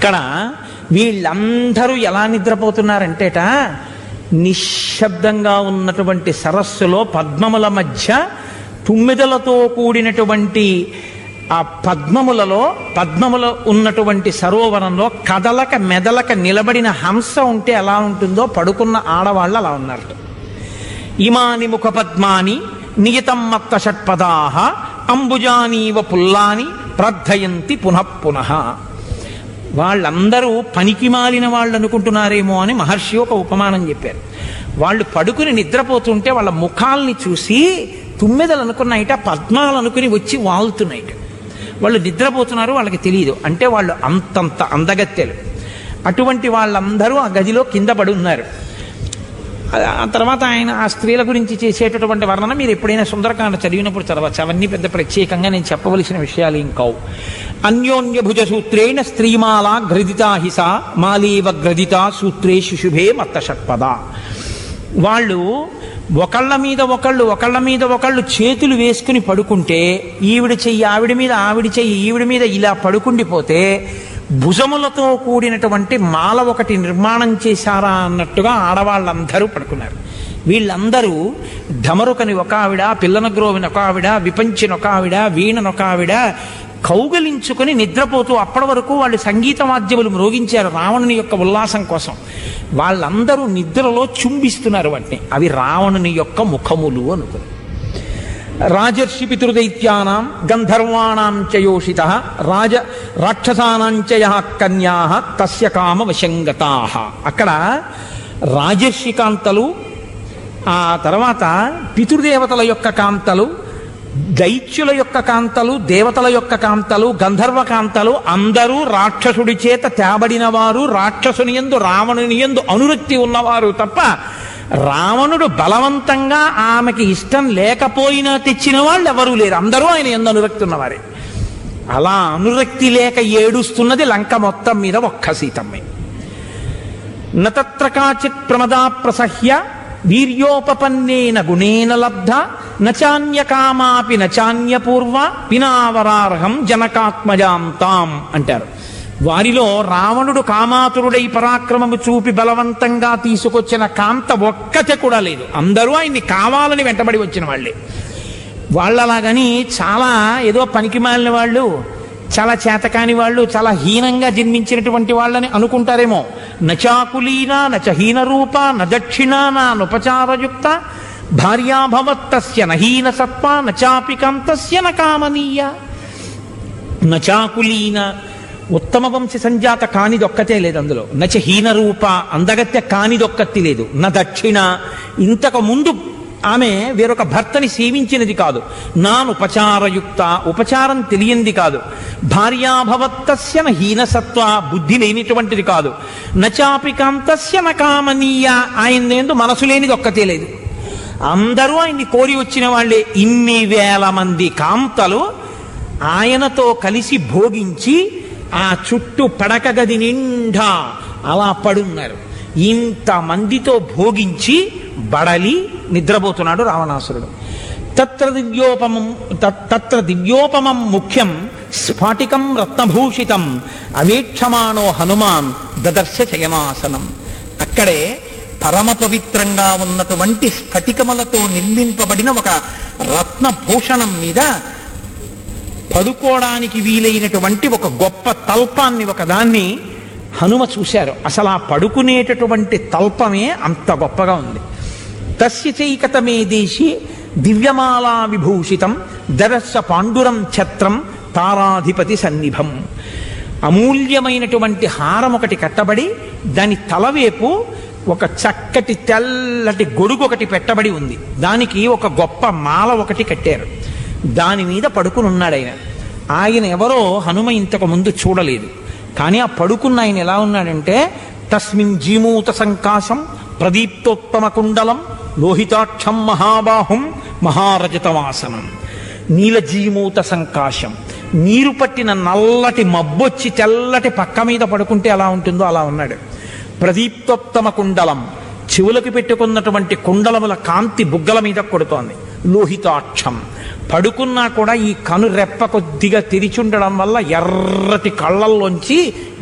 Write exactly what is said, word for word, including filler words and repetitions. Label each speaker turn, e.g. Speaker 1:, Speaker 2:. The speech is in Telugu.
Speaker 1: అక్కడ వీళ్ళందరూ ఎలా నిద్రపోతున్నారంటేట, నిశ్శబ్దంగా ఉన్నటువంటి సరస్సులో పద్మముల మధ్య తుమ్మెదలతో కూడినటువంటి ఆ పద్మములలో పద్మముల ఉన్నటువంటి సరోవరంలో కదలక మెదలక నిలబడిన హంస ఉంటే ఎలా ఉంటుందో పడుకున్న ఆడవాళ్ళు అలా ఉన్నారు. ఇమాని ముఖ పద్మాని నియతం మత్త షట్పదాహ అంబుజానీవ పుల్లాని ప్రార్థయంతి పునః పునః. వాళ్ళందరూ పనికి మాలిన వాళ్ళు అనుకుంటున్నారేమో అని మహర్షి ఒక ఉపమానం చెప్పారు. వాళ్ళు పడుకుని నిద్రపోతుంటే వాళ్ళ ముఖాల్ని చూసి తుమ్మెదలు అనుకున్నాయిట, పద్మాలు అనుకుని వచ్చి వాలుతున్నాయిట. వాళ్ళు నిద్రపోతున్నారు, వాళ్ళకి తెలియదు. అంటే వాళ్ళు అంతంత అందగత్తెలు. అటువంటి వాళ్ళందరూ ఆ గదిలో కింద పడి ఉన్నారు. ఆ తర్వాత ఆయన ఆ స్త్రీల గురించి చేసేటటువంటి వర్ణన మీరు ఎప్పుడైనా సుందరకాండ చదివినప్పుడు చదవచ్చు. అవన్నీ పెద్ద ప్రత్యేకంగా నేను చెప్పవలసిన విషయాలు ఏం కావు. అన్యోన్య భుజ సూత్రేణ స్త్రీమాల గ్రదితా హిస మాలీవ గ్రదిత సూత్రే శుశుభే మత్త షట్పద. వాళ్ళు ఒకళ్ళ మీద ఒకళ్ళు ఒకళ్ళ మీద ఒకళ్ళు చేతులు వేసుకుని పడుకుంటే, ఈవిడ చెయ్యి ఆవిడ మీద, ఆవిడ చెయ్యి ఈవిడ మీద ఇలా పడుకుండిపోతే భుజములతో కూడినటువంటి మాల ఒకటి నిర్మాణం చేశారా అన్నట్టుగా ఆడవాళ్ళందరూ పడుకున్నారు. వీళ్ళందరూ ఢమరుకని ఒక ఆవిడ, పిల్లనగ్రోవిని ఒక ఆవిడ, విపంచిని ఒక ఆవిడ, వీణనొక ఆవిడ కౌగలించుకొని నిద్రపోతూ, అప్పటి వరకు వాళ్ళు సంగీత వాద్యములు మ్రోగించారు రావణుని యొక్క ఉల్లాసం కోసం. వాళ్ళందరూ నిద్రలో చుంబిస్తున్నారు వాటిని. అవి రావణుని యొక్క ముఖములు అనుకుని. రాజర్షి పితృదైత్యానాం గంధర్వాణాం చ యోషిత రాజ రాక్షసానాం చ యః కన్యాః తస్య కామ వశంగతాః. అక్కడ రాజర్షి కాంతలు, ఆ తర్వాత పితృదేవతల యొక్క కాంతలు, దైత్యుల యొక్క కాంతలు, దేవతల యొక్క కాంతలు, గంధర్వ కాంతలు అందరూ రాక్షసుడి చేత తేబడిన వారు, రాక్షసుని యందు రావణుని యందు అనురక్తి ఉన్నవారు తప్ప రావణుడు బలవంతంగా ఆమెకి ఇష్టం లేకపోయినా తెచ్చిన వాళ్ళు ఎవరూ లేరు. అందరూ ఆయన యందు అనురక్తి ఉన్నవారే. అలా అనురక్తి లేక ఏడుస్తున్నది లంక మొత్తం మీద ఒక్క సీతమ్మే. నత్ర కాచిత్ ప్రమదా ప్రసహ్య వీర్యోపపన్నేన గుణేన లబ్ధ నచాన్యకామాపి నచాన్యపూర్వ పినావరార్హం జనకాత్మజాంతాం అంటారు. వారిలో రావణుడు కామాతురుడై పరాక్రమము చూపి బలవంతంగా తీసుకొచ్చిన కాంత ఒక్కతే కూడా లేదు. అందరూ ఆయన్ని కావాలని వెంటబడి వచ్చిన వాళ్ళే. వాళ్ళలాగని చాలా ఏదో పనికి మాలిన వాళ్ళు, చాలా చేతకాని వాళ్ళు, చాలా హీనంగా జన్మించినటువంటి వాళ్ళని అనుకుంటారేమో. నచాకులీనా నచహీన రూప నదక్షిణా నానుపచారయుక్త భార్యాభవత్తస్య నహీన సత్వ నచాపి కాంతస్య నకామనీయ. నచాకులీన ఉత్తమ వంశ సంజాత కానిదొక్కతే లేదు అందులో. నచ హీన రూప అందగత్య కానిదొక్కతి లేదు. న దక్షిణ ఇంతకు ముందు ఆమె వేరొక భర్తని సేవించినది కాదు. నానుపచారయుక్త ఉపచారం తెలియంది కాదు. భార్యాభవత్తస్య న హీనసత్వ బుద్ధి లేనిటువంటిది కాదు. నచాపి కాంతస్య నకామనీయ ఆయన ఎందు మనసు లేనిది ఒక్కతే లేదు. అందరూ ఆయన్ని కోరి వచ్చిన వాళ్ళే. ఇన్ని వేల మంది కాంతలు ఆయనతో కలిసి భోగించి ఆ చుట్టూ పడక గది నిండా అలా పడున్నారు. ఇంతమందితో భోగించి బడలి నిద్రపోతున్నాడు రావణాసురుడు. తత్ర దివ్యోపమం తత్ర దివ్యోపమం ముఖ్యం స్ఫాటికం రత్నభూషితం అవేక్షమాణో హనుమాన్ దదర్శ శయనాసనం. అక్కడే పరమ పవిత్రంగా ఉన్నటువంటి స్ఫటికములతో నిర్మింపబడిన ఒక రత్నభూషణం మీద పడుకోవడానికి వీలైనటువంటి ఒక గొప్ప తల్పాన్ని ఒకదాన్ని హనుమ చూశారు. అసలు ఆ పడుకునేటటువంటి తల్పమే అంత గొప్పగా ఉంది. తస్య చైకతమే దేశి దివ్యమాలా విభూషితం దరస్స పాండురం ఛత్రం తారాధిపతి సన్నిభం. అమూల్యమైనటువంటి హారం ఒకటి కట్టబడి దాని తలవేపు ఒక చక్కటి తెల్లటి గొడుగు ఒకటి పెట్టబడి ఉంది. దానికి ఒక గొప్ప మాల ఒకటి కట్టారు. దాని మీద పడుకుని ఉన్నాడు ఆయన. ఆయన ఎవరో హనుమ ఇంతకు ముందు చూడలేదు. కానీ ఆ పడుకున్న ఆయన ఎలా ఉన్నాడంటే, తస్మిన్ జీమూత సంకాశం ప్రదీప్తోత్తమ కుండలం లోహితాక్షం మహాబాహుం మహారజతవాసనం. నీలజీమూత సంకాశం, నీరు పట్టిన నల్లటి మబ్బొచ్చి తెల్లటి పక్క మీద పడుకుంటే ఎలా ఉంటుందో అలా ఉన్నాడు. ప్రదీప్తోత్తమ కుండలం, చెవులకు పెట్టుకున్నటువంటి కుండలముల కాంతి బుగ్గల మీద కొడుతోంది. లోహితాక్షం, పడుకున్నా కూడా ఈ కను రెప్ప కొద్దిగా తెరిచుండడం వల్ల ఎర్రటి కళ్ళల్లోంచి